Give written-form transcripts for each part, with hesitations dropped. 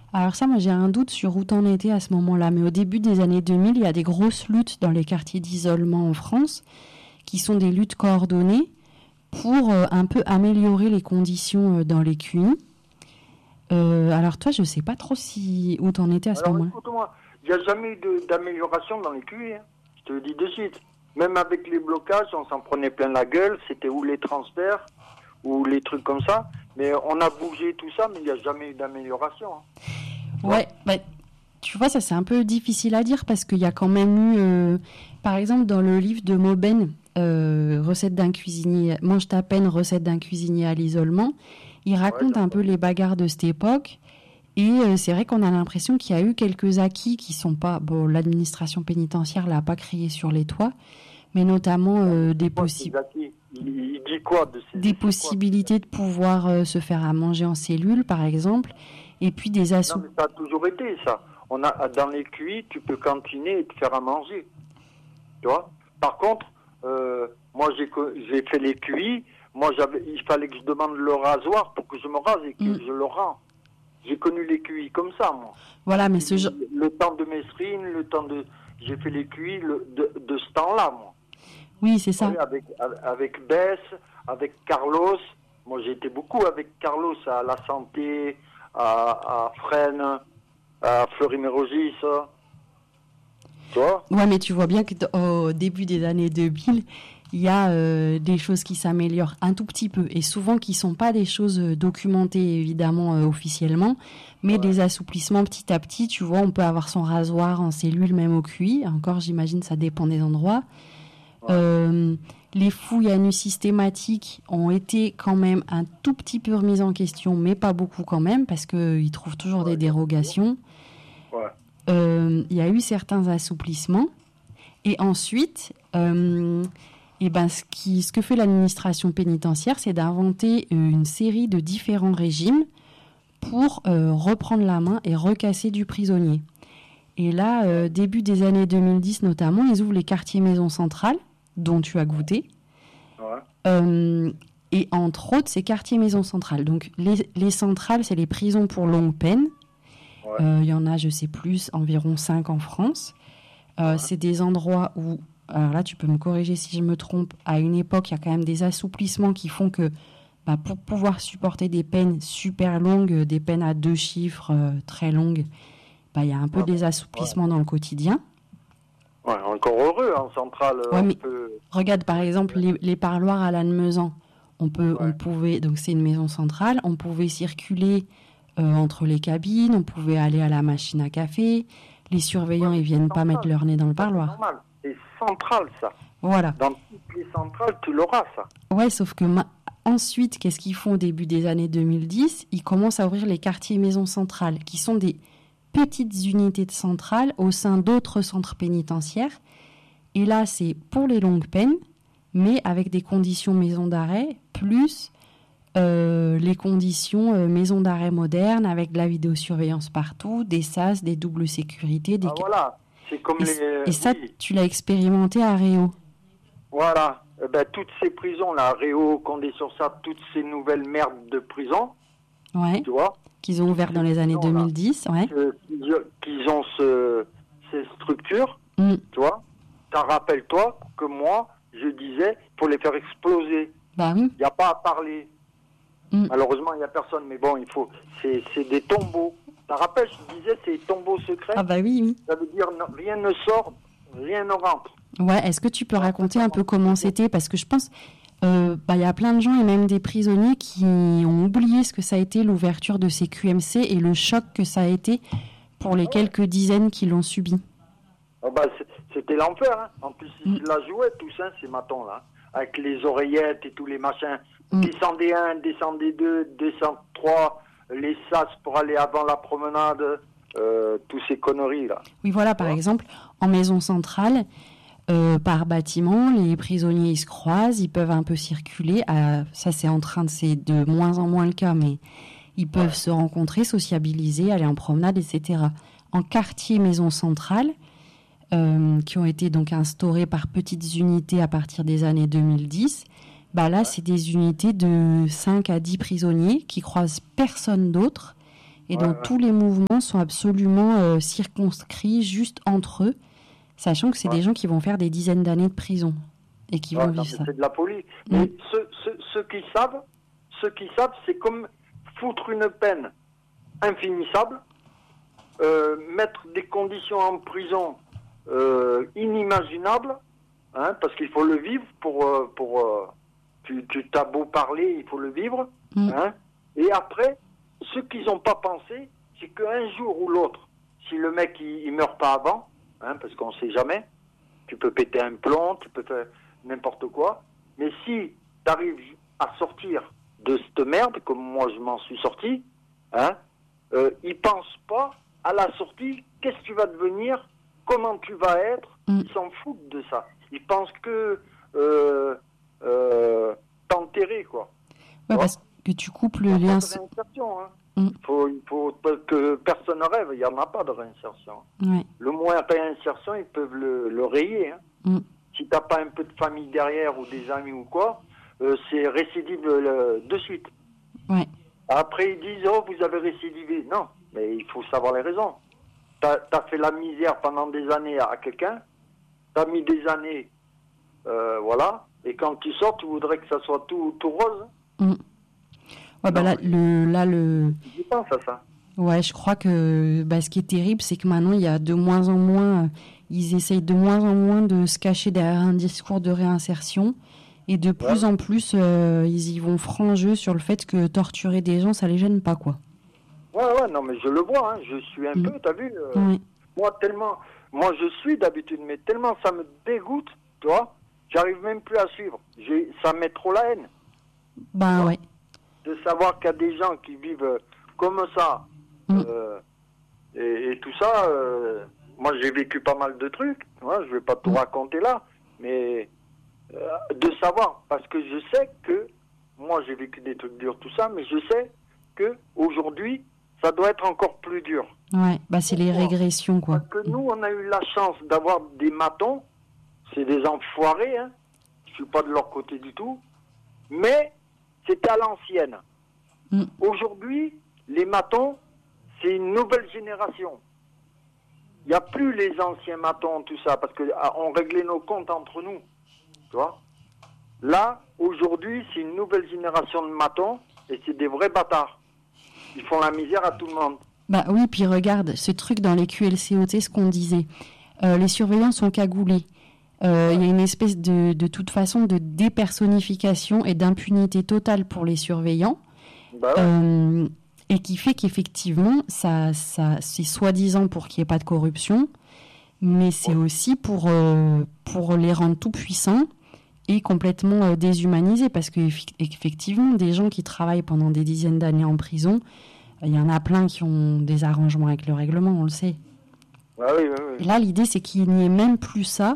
Alors ça, moi j'ai un doute sur où t'en étais à ce moment-là, mais au début des années 2000, il y a des grosses luttes dans les quartiers d'isolement en France, qui sont des luttes coordonnées pour un peu améliorer les conditions dans les QI. Alors toi, je sais pas trop où t'en étais à ce Alors moment-là. écoute-moi, il n'y a jamais eu d'amélioration dans les QI, hein. Je te le dis de suite. Même avec les blocages, on s'en prenait plein la gueule, c'était ou les transferts, ou les trucs comme ça. Mais on a bougé tout ça, mais il n'y a jamais eu d'amélioration, hein. Ouais, bah, tu vois, ça c'est un peu difficile à dire parce qu'il y a quand même eu, par exemple, dans le livre de Mauben, recette d'un cuisinier, mange ta peine, recette d'un cuisinier à l'isolement, il raconte un peu les bagarres de cette époque. Et c'est vrai qu'on a l'impression qu'il y a eu quelques acquis qui sont pas... Bon, l'administration pénitentiaire l'a pas crié sur les toits, mais notamment des possibilités de pouvoir se faire à manger en cellule, par exemple, et puis des Non, mais ça a toujours été ça. Dans les QI, tu peux cantiner et te faire à manger. Tu vois. Par contre, moi j'ai fait les QI. Moi, il fallait que je demande le rasoir pour que je me rase et que je le rends. J'ai connu les QI comme ça, moi. Voilà, mais le temps de Mesrine, j'ai fait les QI de ce temps-là, moi. Oui, c'est ça. Oui, avec Bess, avec Carlos. Moi, j'ai été beaucoup avec Carlos à La Santé, à Fresnes, à Fleury-Mérogis. Tu vois ? Ouais, mais tu vois bien qu'au début des années 2000, il y a des choses qui s'améliorent un tout petit peu, et souvent qui sont pas des choses documentées évidemment officiellement, mais des assouplissements petit à petit. Tu vois, on peut avoir son rasoir en cellule même au QI. Encore, j'imagine, ça dépend des endroits. Les fouilles à nu systématiques ont été quand même un tout petit peu remises en question, mais pas beaucoup quand même, parce qu'ils trouvent toujours des dérogations. Il y a eu certains assouplissements, et ensuite... ce que fait l'administration pénitentiaire, c'est d'inventer une série de différents régimes pour reprendre la main et recasser du prisonnier. Et là, début des années 2010 notamment, ils ouvrent les quartiers maisons centrales, dont tu as goûté. Et entre autres, ces quartiers maisons centrales. Donc les centrales, c'est les prisons pour longue peine. Il y en a, je sais plus, environ 5 en France. C'est des endroits où... Alors là, tu peux me corriger si je me trompe. À une époque, il y a quand même des assouplissements qui font que pour pouvoir supporter des peines super longues, des peines à 2 chiffres très longues, il y a un peu des assouplissements dans le quotidien. Ouais, encore heureux en centrale. Regarde par exemple les parloirs à Lannemezan. On pouvait, donc c'est une maison centrale, on pouvait circuler entre les cabines, on pouvait aller à la machine à café. Les surveillants, ils viennent pas mettre leur nez dans le parloir. C'est normal. C'est central, ça. Voilà. Dans toutes les centrales, tu l'auras, ça. Ouais, sauf que ensuite, qu'est-ce qu'ils font au début des années 2010 ? Ils commencent à ouvrir les quartiers maisons centrales, qui sont des petites unités de centrales au sein d'autres centres pénitentiaires. Et là, c'est pour les longues peines, mais avec des conditions maison d'arrêt, plus les conditions maison d'arrêt moderne, avec de la vidéosurveillance partout, des SAS, des doubles sécurités. Voilà. C'est comme ça, tu l'as expérimenté à Réau. Voilà. Toutes ces prisons-là, Réau, Condé-sur-Sarthe, toutes ces nouvelles merdes de prisons, tu vois, qu'ils ont ouvert dans les années 2010, qu'ils ont ces structures, tu vois. Rappelle-toi que moi, je disais, pour les faire exploser. Il n'y a pas à parler. Malheureusement, il n'y a personne, mais bon, c'est des tombeaux. Tu te rappelles, je disais, c'est des tombeaux secrets. Ah oui. Ça veut dire rien ne sort, rien ne rentre. Ouais, est-ce que tu peux raconter un peu comment c'était ? Parce que je pense, y a plein de gens et même des prisonniers qui ont oublié ce que ça a été l'ouverture de ces QMC et le choc que ça a été pour les quelques dizaines qui l'ont subi. C'était l'enfer, hein. En plus, ils la jouaient tous, hein, ces matons-là, avec les oreillettes et tous les machins. Descendez 1, descendez 2, descendez 3, les sas pour aller avant la promenade, tous ces conneries-là. Oui, voilà, par exemple, en maison centrale, par bâtiment, les prisonniers ils se croisent, ils peuvent un peu circuler. Ça, c'est de moins en moins le cas, mais ils peuvent se rencontrer, sociabiliser, aller en promenade, etc. En quartier maison centrale, qui ont été donc instaurés par petites unités à partir des années 2010, là, c'est des unités de 5 à 10 prisonniers qui croisent personne d'autre Et donc, tous les mouvements sont absolument circonscrits juste entre eux, sachant que c'est des gens qui vont faire des dizaines d'années de prison et qui vont vivre ça. C'est de la folie. Mais ceux qui savent, c'est comme foutre une peine infinissable, mettre des conditions en prison inimaginables, hein, parce qu'il faut le vivre tu t'as beau parler, il faut le vivre, hein. Et après, ce qu'ils n'ont pas pensé, c'est qu'un jour ou l'autre, si le mec il meurt pas avant, hein, parce qu'on sait jamais, tu peux péter un plomb, tu peux faire n'importe quoi, mais si tu arrives à sortir de cette merde, comme moi je m'en suis sorti, hein, ils pensent pas à la sortie, qu'est-ce que tu vas devenir, comment tu vas être, ils s'en foutent de ça. Ils pensent que t'enterrer, quoi. Ouais, parce que tu coupes le lien. Réinsertion, hein. Il faut que personne rêve, il n'y en a pas de réinsertion. Ouais. Le mot réinsertion, ils peuvent le rayer. Hein. Si tu n'as pas un peu de famille derrière ou des amis ou quoi, c'est récidive de suite. Ouais. Après, ils disent, oh, vous avez récidivé. Non, mais il faut savoir les raisons. Tu as fait la misère pendant des années à quelqu'un, tu as mis des années, voilà, et quand tu sors, tu voudrais que ça soit tout rose. Ouais, bah Je pense à ça. Ouais, je crois que ce qui est terrible, c'est que maintenant, il y a de moins en moins, ils essayent de moins en moins de se cacher derrière un discours de réinsertion. Et de plus en plus, ils y vont franc jeu sur le fait que torturer des gens, ça les gêne pas, quoi. Ouais, non, mais je le vois, hein, je suis un peu, t'as vu moi je suis d'habitude, mais tellement ça me dégoûte, tu vois, j'arrive même plus à suivre. Ça me met trop la haine. Bah ouais. De savoir qu'il y a des gens qui vivent comme ça, et tout ça, moi j'ai vécu pas mal de trucs, hein, je vais pas tout raconter là, mais de savoir, parce que je sais que, moi j'ai vécu des trucs durs, tout ça, mais je sais que aujourd'hui ça doit être encore plus dur. Ouais, c'est les régressions, quoi. Parce que nous, on a eu la chance d'avoir des matons, c'est des enfoirés, hein, je suis pas de leur côté du tout, mais c'était à l'ancienne. Aujourd'hui, les matons, c'est une nouvelle génération. Il n'y a plus les anciens matons, tout ça, parce qu'on réglait nos comptes entre nous. Tu vois ? Là, aujourd'hui, c'est une nouvelle génération de matons, et c'est des vrais bâtards. Ils font la misère à tout le monde. Bah oui, puis regarde, ce truc dans les QLCOT, ce qu'on disait. Les surveillants sont cagoulés. Il y a une espèce de toute façon de dépersonnification et d'impunité totale pour les surveillants. Et qui fait qu'effectivement, ça, c'est soi-disant pour qu'il n'y ait pas de corruption, mais c'est aussi pour les rendre tout puissants et complètement déshumanisés, parce qu'effectivement, des gens qui travaillent pendant des dizaines d'années en prison, il y en a plein qui ont des arrangements avec le règlement, on le sait. Oui. Et là, l'idée, c'est qu'il n'y ait même plus ça,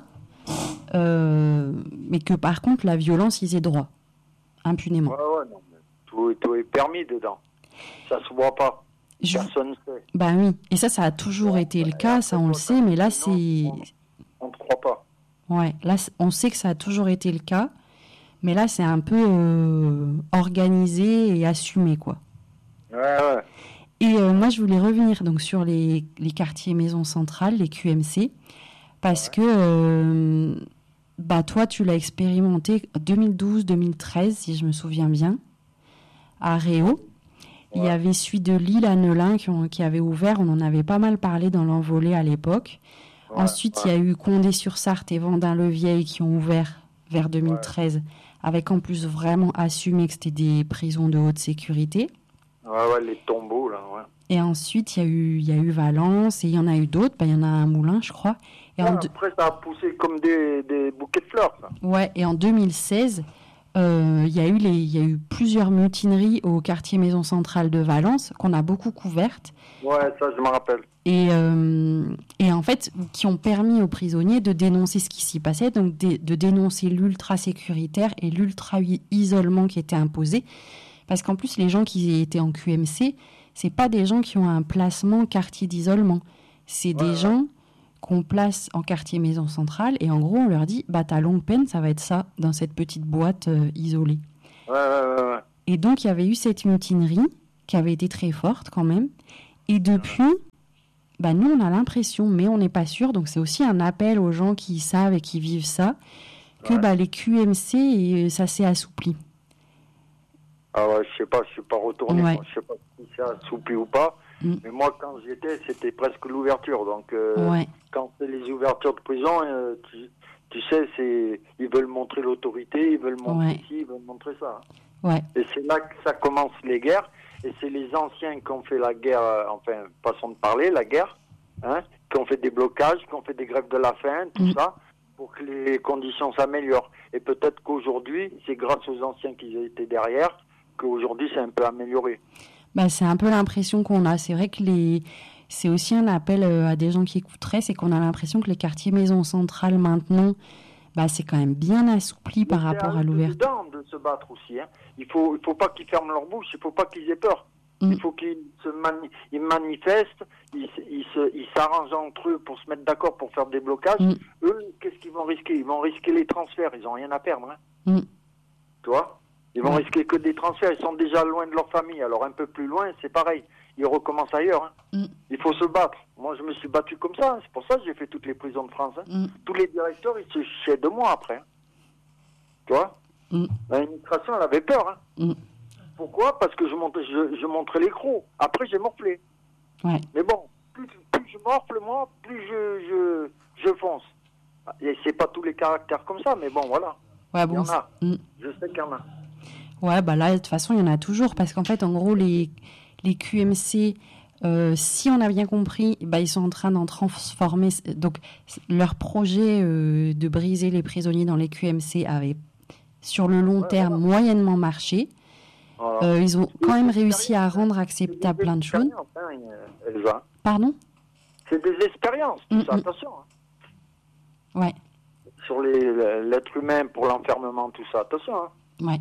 mais que par contre, la violence, ils aient droit, impunément. Non, mais tout est permis dedans. Ça se voit pas. Personne ne sait. Bah oui, et ça a toujours été le cas, ça on le sait, mais là c'est... On ne croit pas. Ouais, là on sait que ça a toujours été le cas, mais là c'est un peu organisé et assumé, quoi. Ouais. Et moi je voulais revenir donc sur les quartiers maisons centrales, les QMC, parce que toi tu l'as expérimenté 2012-2013, si je me souviens bien, à Réau. Il y avait celui de Lille à Neulin qui avait ouvert, on en avait pas mal parlé dans l'envolée à l'époque. Ensuite, il y a eu Condé-sur-Sarthe et Vendin-le-Vieil qui ont ouvert vers 2013, avec en plus vraiment assumé que c'était des prisons de haute sécurité. Les tombeaux, là, Et ensuite, il y a eu Valence, et il y en a eu d'autres, il y en a un à Moulins, je crois. Et après, ça a poussé comme des bouquets de fleurs, ça. Ouais, et en 2016... il y a eu plusieurs mutineries au quartier Maison Centrale de Valence qu'on a beaucoup couvertes. Ouais, ça je me rappelle. Et en fait, qui ont permis aux prisonniers de dénoncer ce qui s'y passait, donc de dénoncer l'ultra-sécuritaire et l'ultra-isolement qui était imposé. Parce qu'en plus, les gens qui étaient en QMC, c'est pas des gens qui ont un placement quartier d'isolement. C'est des gens qu'on place en quartier maison centrale, et en gros on leur dit ta longue peine ça va être ça dans cette petite boîte isolée. Ouais. Et donc il y avait eu cette mutinerie qui avait été très forte quand même. Et depuis, nous, on a l'impression, mais on n'est pas sûr, donc c'est aussi un appel aux gens qui savent et qui vivent ça, que les QMC, ça s'est assoupli. Ah ouais, je sais pas, je suis pas retourné. Ouais. Je sais pas si c'est assoupli ou pas. Mais moi, quand j'y étais, c'était presque l'ouverture. Donc, quand c'est les ouvertures de prison, tu sais, ils veulent montrer l'autorité, ils veulent montrer ci, ils veulent montrer ça. Ouais. Et c'est là que ça commence les guerres. Et c'est les anciens qui ont fait la guerre, façon de parler, la guerre, qui ont fait des blocages, qui ont fait des grèves de la faim, tout ça, pour que les conditions s'améliorent. Et peut-être qu'aujourd'hui, c'est grâce aux anciens qui étaient derrière, qu'aujourd'hui c'est un peu amélioré. C'est un peu l'impression qu'on a. C'est vrai que c'est aussi un appel à des gens qui écouteraient, c'est qu'on a l'impression que les quartiers maisons centrales maintenant, c'est quand même bien assoupli par rapport à l'ouverture. C'est de se battre aussi. Il faut pas qu'ils ferment leur bouche, il faut pas qu'ils aient peur. Il faut qu'ils ils manifestent, ils s'arrangent entre eux pour se mettre d'accord pour faire des blocages. Eux, qu'est-ce qu'ils vont risquer? Ils vont risquer les transferts, ils n'ont rien à perdre. Tu vois? Ils vont risquer que des transferts, ils sont déjà loin de leur famille. Alors un peu plus loin, c'est pareil. Ils recommencent ailleurs. Il faut se battre. Moi, je me suis battu comme ça. C'est pour ça que j'ai fait toutes les prisons de France. Tous les directeurs, ils se chiaient de moi après. Tu vois? L'administration, elle avait peur. Pourquoi? Parce que je montrais les crocs. Après, j'ai morflé. Ouais. Mais bon, plus je morfle, moi, plus je fonce. Et c'est pas tous les caractères comme ça, mais bon, voilà. Ouais, bon, il y en a. Je sais qu'il y en a. Ouais, là, de toute façon, il y en a toujours. Parce qu'en fait, en gros, les QMC, si on a bien compris, ils sont en train d'en transformer. Donc, leur projet de briser les prisonniers dans les QMC avait, sur le long terme, moyennement marché. Voilà. Ils ont quand même réussi à rendre acceptable plein de choses. Pardon? C'est des expériences, tout ça, attention. Ouais. Sur l'être humain pour l'enfermement, tout ça, attention. Ouais.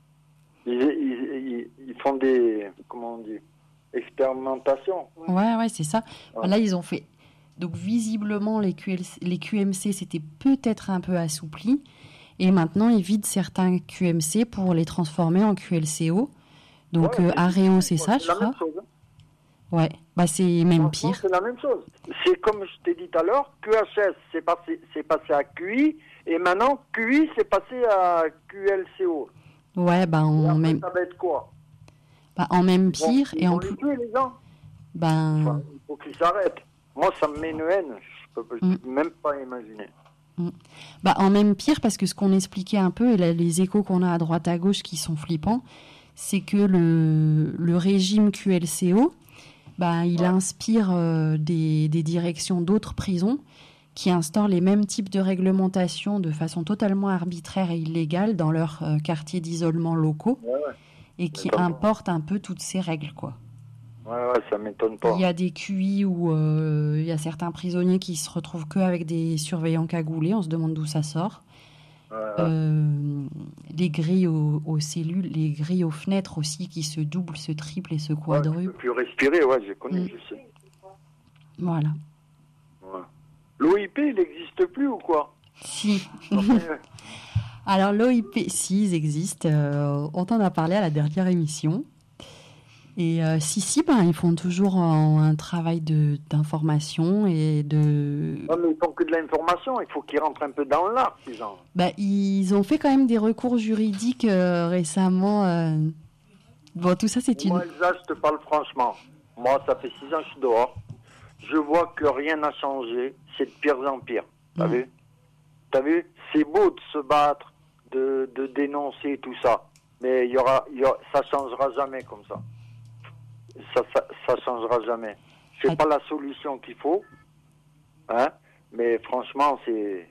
Ils font des, comment on dit, expérimentations. Ouais, c'est ça. Ouais. Là, ils ont fait. Donc, visiblement, les QMC, c'était peut-être un peu assoupli. Et maintenant, ils vident certains QMC pour les transformer en QLCO. Donc, Aréo, c'est ça, je crois. Ouais, c'est même pire. C'est la même chose. C'est comme je t'ai dit tout à l'heure, QHS, c'est passé à QI, et maintenant, QI, c'est passé à QLCO. Ouais, en même... Ça va être quoi? En même pire, et en plus... Ils vont les tuer, les gens. Il faut qu'ils s'arrêtent. Moi, ça me met une haine. Je peux même pas imaginer. En même pire, parce que ce qu'on expliquait un peu, et les échos qu'on a à droite à gauche qui sont flippants, c'est que le régime QLCO, il inspire des directions d'autres prisons qui instaurent les mêmes types de réglementations de façon totalement arbitraire et illégale dans leurs quartiers d'isolement locaux et qui importent un peu toutes ces règles, quoi. Ouais, ça m'étonne pas. Il y a des QI où il y a certains prisonniers qui se retrouvent qu'avec des surveillants cagoulés, on se demande d'où ça sort. Les grilles aux cellules, les grilles aux fenêtres aussi qui se doublent, se triplent et se quadruplent. Tu peux plus respirer, j'ai connu, je sais. Voilà. Ouais. L'OIP, il n'existe plus ou quoi? Si. Alors l'OIP, si, ils existent. On t'en a parlé à la dernière émission. Et ils font toujours un travail d'information et de... Non, mais ils font que de l'information, il faut qu'ils rentrent un peu dans l'art, ces gens. Ils ont fait quand même des recours juridiques récemment. Tout ça, c'est Moi, Elsa, je te parle franchement. Moi, ça fait 6 ans que je suis dehors. Je vois que rien n'a changé. C'est de pire en pire. T'as vu? C'est beau de se battre, de dénoncer tout ça. Mais ça changera jamais comme ça. Ça changera jamais. C'est pas la solution qu'il faut, mais franchement, c'est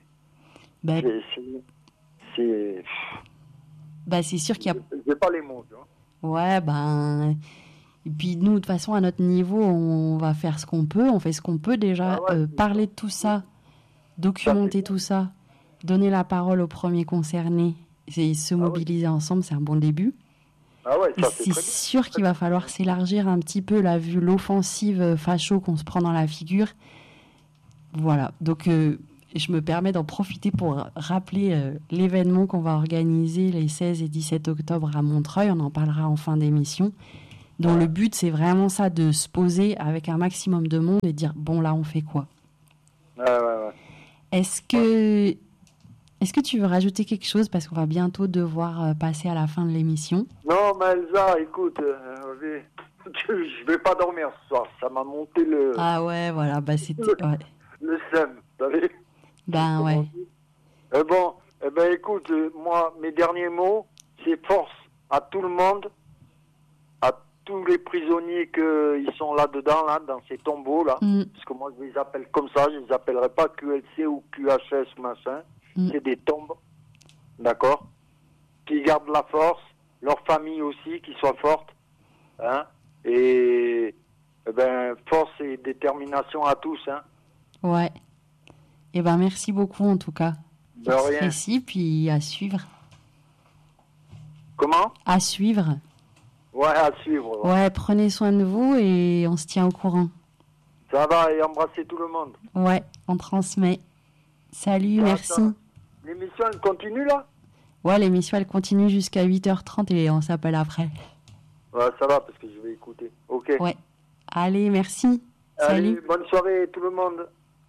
sûr qu'il y a... J'ai pas les mots, tu vois. Ouais, et puis nous, de toute façon, à notre niveau, on va faire ce qu'on peut, on fait ce qu'on peut déjà, parler de tout ça, documenter tout ça, donner la parole aux premiers concernés, et se mobiliser ensemble, c'est un bon début. C'est sûr qu'il va falloir s'élargir un petit peu, vu l'offensive facho qu'on se prend dans la figure. Voilà, donc je me permets d'en profiter pour rappeler l'événement qu'on va organiser les 16 et 17 octobre à Montreuil. On en parlera en fin d'émission. Donc le but, c'est vraiment ça, de se poser avec un maximum de monde et dire, bon, là, on fait quoi? Ouais. Est-ce que tu veux rajouter quelque chose, parce qu'on va bientôt devoir passer à la fin de l'émission? Non, mais Elsa, écoute, je vais pas dormir ce soir. Ça m'a monté le... Ah ouais, voilà, bah c'était... Le seum, vous savez. Ben ouais. Bon, écoute, moi, mes derniers mots, c'est force à tout le monde, à tous les prisonniers qui sont là-dedans, là, dans ces tombeaux-là. Parce que moi, je les appelle comme ça, je les appellerai pas QLC ou QHS ou machin. C'est des tombes, d'accord, qui gardent la force, leur famille aussi, qui soit forte, hein, et force et détermination à tous, hein. Ouais. Et merci beaucoup en tout cas. De rien. Précis, puis à suivre. Comment? À suivre. Ouais, à suivre. Ouais, prenez soin de vous et on se tient au courant. Ça va, et embrassez tout le monde. Ouais, on transmet. Salut, merci. L'émission, elle continue là? Ouais, l'émission, elle continue jusqu'à 8h30 et on s'appelle après. Ouais, ça va, parce que je vais écouter. Ok. Ouais. Allez, merci. Allez, salut. Bonne soirée tout le monde.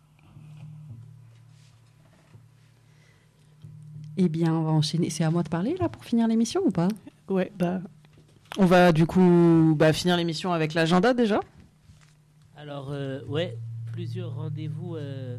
Eh bien, on va enchaîner. C'est à moi de parler là pour finir l'émission ou pas? Ouais, on va du coup finir l'émission avec l'agenda déjà. Alors, plusieurs rendez-vous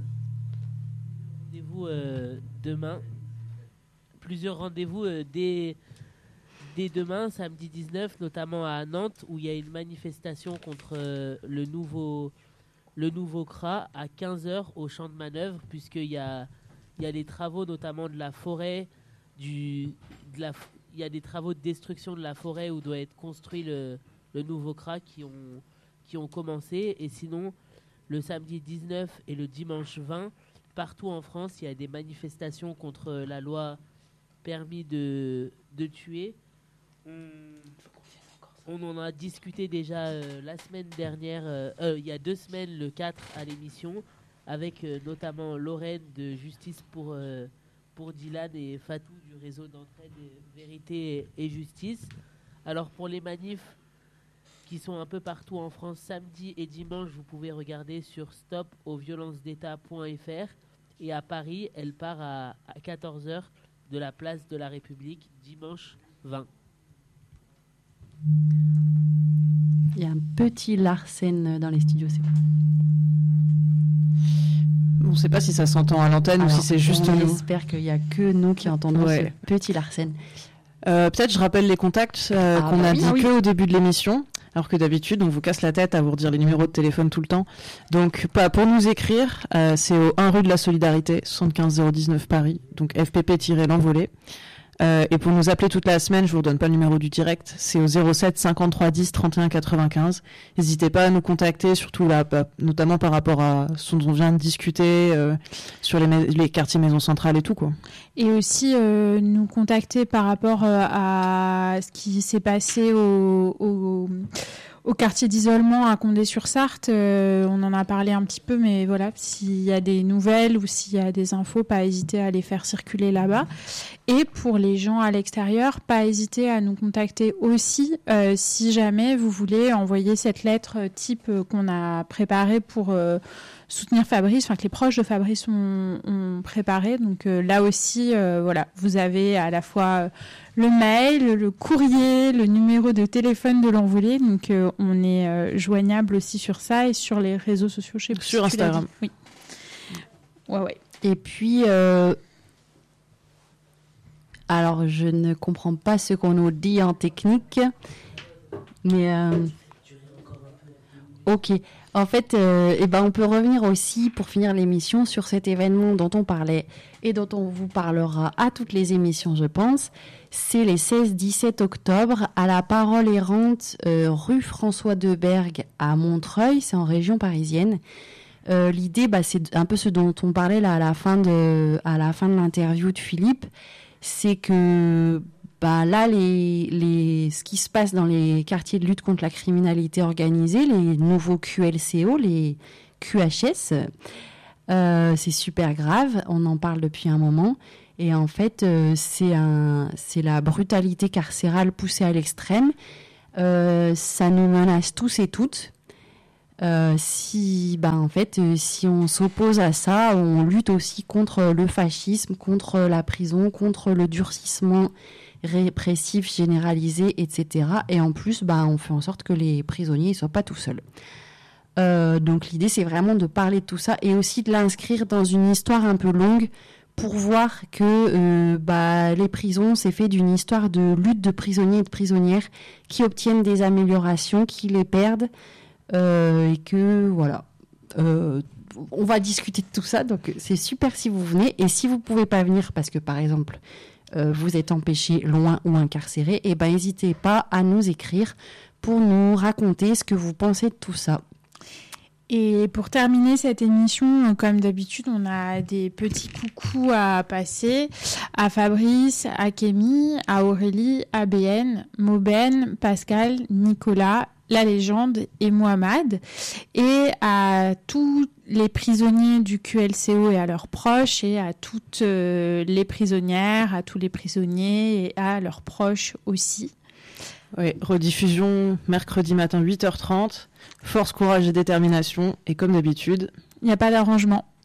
demain. Plusieurs rendez-vous dès demain, samedi 19, notamment à Nantes, où il y a une manifestation contre le nouveau CRA à 15h au champ de manœuvre, puisqu'il y a des travaux notamment de la forêt, il y a des travaux de destruction de la forêt où doit être construit le nouveau CRA qui ont commencé. Et sinon, le samedi 19 et le dimanche 20, partout en France, il y a des manifestations contre la loi permis de tuer. On en a discuté déjà la semaine dernière, il y a 2 semaines, le 4 à l'émission, avec notamment Lorraine de Justice pour Dylan et Fatou du réseau d'entraide Vérité et Justice. Alors pour les manifs qui sont un peu partout en France, samedi et dimanche, vous pouvez regarder sur stopauxviolencesdétat.fr. Et à Paris, elle part à 14h de la place de la République, dimanche 20. Il y a un petit Larsen dans les studios, c'est bon. On ne sait pas si ça s'entend à l'antenne ou si c'est juste nous. J'espère qu'il n'y a que nous qui entendons ce petit Larsen. Peut-être je rappelle les contacts qu'on a dit qu'au début de l'émission, alors que d'habitude on vous casse la tête à vous redire les numéros de téléphone tout le temps. Donc pour nous écrire, c'est au 1 rue de la Solidarité, 75 019 Paris, donc FPP-l'envolée. Et pour nous appeler toute la semaine, je vous redonne pas le numéro du direct, c'est au 07 53 10 31 95. N'hésitez pas à nous contacter, surtout là, notamment par rapport à ce dont on vient de discuter sur les quartiers maisons centrales et tout quoi. Et aussi nous contacter par rapport à ce qui s'est passé au quartier d'isolement à Condé-sur-Sarthe. On en a parlé un petit peu, mais voilà, s'il y a des nouvelles ou s'il y a des infos, pas hésiter à les faire circuler là-bas. Et pour les gens à l'extérieur, pas hésiter à nous contacter aussi si jamais vous voulez envoyer cette lettre type qu'on a préparée pour soutenir Fabrice, enfin que les proches de Fabrice ont préparé. Donc là aussi, voilà, vous avez à la fois le mail, le courrier, le numéro de téléphone de l'envolée. Donc on est joignable aussi sur ça et sur les réseaux sociaux. Je sais plus sur Instagram. Oui. Ouais. Et puis, alors je ne comprends pas ce qu'on nous dit en technique, mais ok. En fait, on peut revenir aussi, pour finir l'émission, sur cet événement dont on parlait et dont on vous parlera à toutes les émissions, je pense. C'est les 16-17 octobre à la Parole Errante, rue François Debergue à Montreuil, c'est en région parisienne. L'idée, c'est un peu ce dont on parlait là à la fin de l'interview de Philippe, c'est que là, ce qui se passe dans les quartiers de lutte contre la criminalité organisée, les nouveaux QLCO, les QHS, c'est super grave. On en parle depuis un moment. Et en fait, c'est la brutalité carcérale poussée à l'extrême. ça nous menace tous et toutes. Si on s'oppose à ça, on lutte aussi contre le fascisme, contre la prison, contre le durcissement répressif généralisé, etc. Et en plus, on fait en sorte que les prisonniers ne soient pas tout seuls. Donc l'idée, c'est vraiment de parler de tout ça et aussi de l'inscrire dans une histoire un peu longue pour voir que les prisons, c'est fait d'une histoire de lutte de prisonniers et de prisonnières qui obtiennent des améliorations, qui les perdent, et que voilà. On va discuter de tout ça, donc c'est super si vous venez. Et si vous pouvez pas venir parce que par exemple vous êtes empêché loin ou incarcéré, n'hésitez pas à nous écrire pour nous raconter ce que vous pensez de tout ça. Et pour terminer cette émission, comme d'habitude, on a des petits coucous à passer à Fabrice, à Kémy, à Aurélie, à BN, Mauben, Pascal, Nicolas, La Légende et Mohamed, et à tous les prisonniers du QLCO et à leurs proches, et à toutes les prisonnières, à tous les prisonniers et à leurs proches aussi. Oui, rediffusion mercredi matin 8h30. Force, courage et détermination. Et comme d'habitude, il n'y a pas d'arrangement.